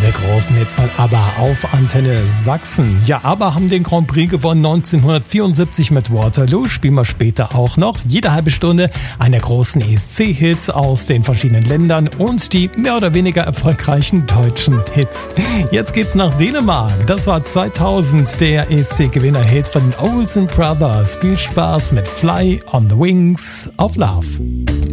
Alle großen Hits von ABBA auf Antenne Sachsen. Ja, ABBA haben den Grand Prix gewonnen 1974 mit Waterloo. Spielen wir später auch noch. Jede halbe Stunde eine großen ESC-Hits aus den verschiedenen Ländern und die mehr oder weniger erfolgreichen deutschen Hits. Jetzt geht's nach Dänemark. Das war 2000 der ESC-Gewinner-Hit von den Olsen Brothers. Viel Spaß mit Fly on the Wings of Love.